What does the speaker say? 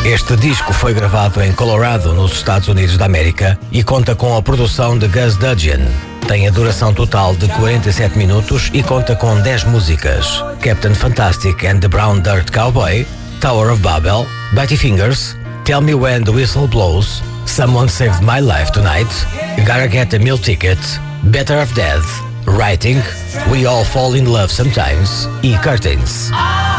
Este disco foi gravado em Colorado, nos Estados Unidos da América, e conta com a produção de Gus Dudgeon. Tem a duração total de 47 minutos e conta com 10 músicas: Captain Fantastic and the Brown Dirt Cowboy, Tower of Babel, Betty Fingers, Tell Me When the Whistle Blows, Someone Saved My Life Tonight, Gotta Get a Meal Ticket, Better Off Dead, Writing, We All Fall in Love Sometimes e Curtains.